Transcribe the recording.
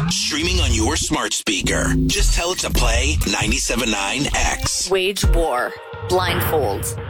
Streaming on your smart speaker. Just tell it to play 97.9 X. Wage war. Blindfold.